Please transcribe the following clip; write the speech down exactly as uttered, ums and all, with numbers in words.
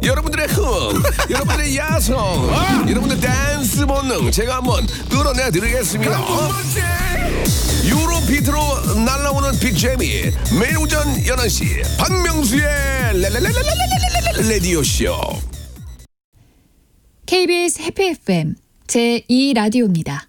여러분들의 흥, 여러분들의 야성, 아! 여러분들 댄스 본능 제가 한번 끌어내 드리겠습니다. 어? 유로비트로 날라오는 빅재미 매일 오전 열한 시 박명수의 라디오쇼. 케이비에스 해피 에프엠 제이 라디오입니다.